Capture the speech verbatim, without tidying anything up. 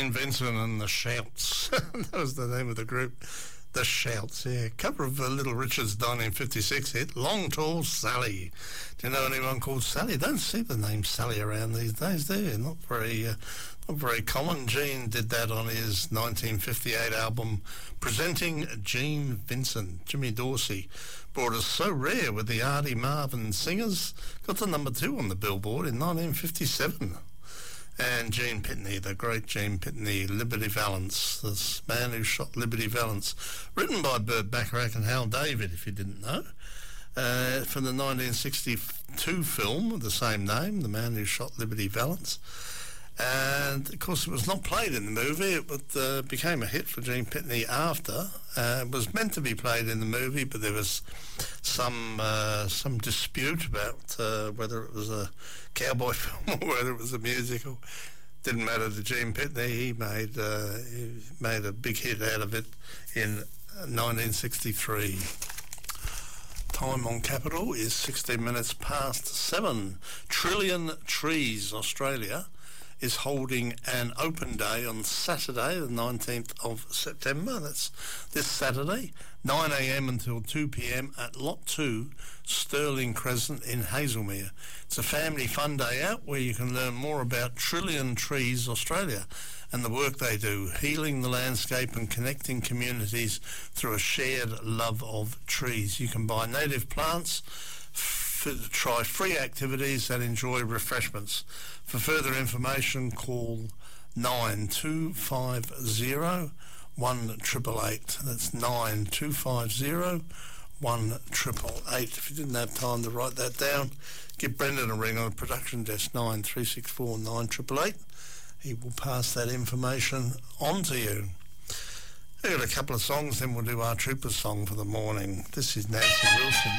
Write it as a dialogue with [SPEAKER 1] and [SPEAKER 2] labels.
[SPEAKER 1] Gene Vincent and the Shouts. That was the name of the group. The Shouts, yeah. Cover of uh, Little Richard's nineteen fifty-six hit, Long Tall Sally. Do you know anyone called Sally? Don't see the name Sally around these days, do you? Not very, uh, not very common. Gene did that on his nineteen fifty-eight album, Presenting Gene Vincent. Jimmy Dorsey brought us So Rare with the Artie Marvin Singers. Got to number two on the Billboard in nineteen fifty-seven. And Gene Pitney, the great Gene Pitney, Liberty Valance, this man who shot Liberty Valance, written by Burt Bacharach and Hal David, if you didn't know, uh, from the nineteen sixty-two film of the same name, The Man Who Shot Liberty Valance. And, of course, it was not played in the movie. It uh, became a hit for Gene Pitney after. Uh, it was meant to be played in the movie, but there was some uh, some dispute about uh, whether it was a cowboy film or whether it was a musical. Didn't matter to Gene Pitney. He made uh, he made a big hit out of it in nineteen sixty-three. Time on Capital is sixteen minutes past seven. Trillion Trees Australia is holding an open day on Saturday, the nineteenth of September. That's this Saturday, nine a.m. until two p.m. at Lot two, Stirling Crescent in Hazelmere. It's a family fun day out where you can learn more about Trillion Trees Australia and the work they do, healing the landscape and connecting communities through a shared love of trees. You can buy native plants, f- try free activities and enjoy refreshments. For further information, call nine two five zero one eight eight eight. That's nine two five zero one eight eight eight. If you didn't have time to write that down, give Brendan a ring on the production desk, nine three six four nine eight eight eight. He will pass that information on to you. We've got a couple of songs, then we'll do our Troopers song for the morning. This is Nancy Wilson.